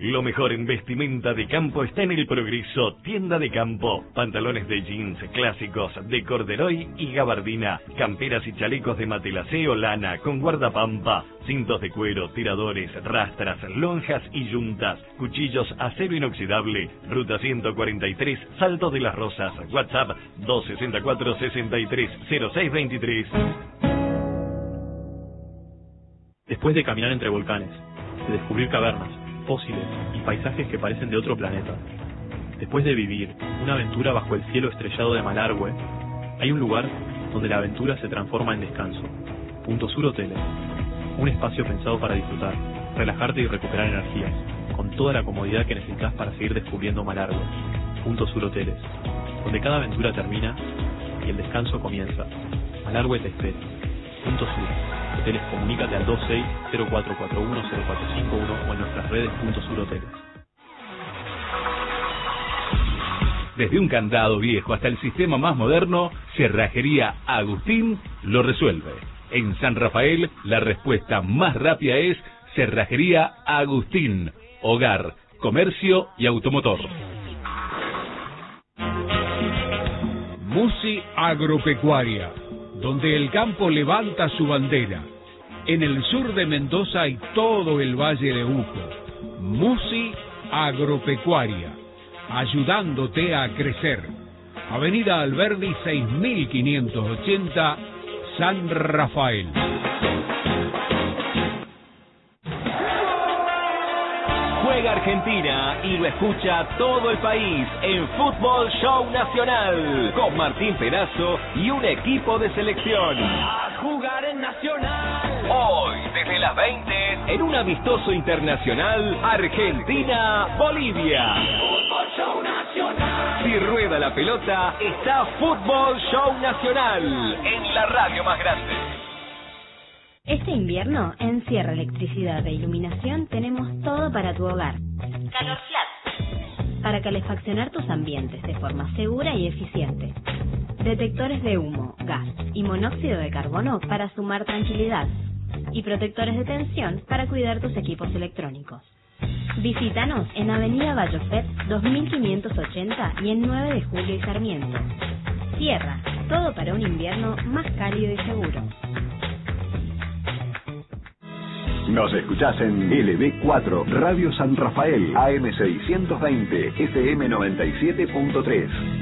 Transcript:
Lo mejor en vestimenta de campo está en El Progreso, tienda de campo. Pantalones de jeans clásicos de corderoy y gabardina, camperas y chalecos de matelacé o lana con guardapampa, cintos de cuero, tiradores, rastras, lonjas y yuntas, cuchillos acero inoxidable. Ruta 143, Salto de las Rosas. WhatsApp 264-630623. Después de caminar entre volcanes, de descubrir cavernas, fósiles y paisajes que parecen de otro planeta, después de vivir una aventura bajo el cielo estrellado de Malargüe, hay un lugar donde la aventura se transforma en descanso. Punto Sur Hoteles, un espacio pensado para disfrutar, relajarte y recuperar energías, con toda la comodidad que necesitas para seguir descubriendo Malargüe. Punto Sur Hoteles, donde cada aventura termina y el descanso comienza. Malargüe te espera. Punto Sur Hoteles, comunícate al 26-0441-0451 o en nuestras redes Punto Sur Hoteles. Desde un candado viejo hasta el sistema más moderno, Cerrajería Agustín lo resuelve. En San Rafael, la respuesta más rápida es Cerrajería Agustín. Hogar, comercio y automotor. Musi Agropecuaria, donde el campo levanta su bandera. En el sur de Mendoza y todo el Valle de Uco. Musi Agropecuaria, ayudándote a crecer. Avenida Alberdi 6580, San Rafael. Juega Argentina y lo escucha todo el país en Fútbol Show Nacional con Martín Perazo y un equipo de selección. A jugar en Nacional. Hoy, desde las 20, en un amistoso internacional, Argentina-Bolivia. Fútbol Show Nacional. Si rueda la pelota, está Fútbol Show Nacional en la radio más grande. Este invierno, en Sierra Electricidad e Iluminación tenemos todo para tu hogar. Calorflat, para calefaccionar tus ambientes de forma segura y eficiente. Detectores de humo, gas y monóxido de carbono para sumar tranquilidad. Y protectores de tensión para cuidar tus equipos electrónicos. Visítanos en Avenida Vallofet 2580 y en 9 de Julio y Sarmiento. Sierra, todo para un invierno más cálido y seguro. Nos escuchás en LB4, Radio San Rafael, AM 620, FM 97.3.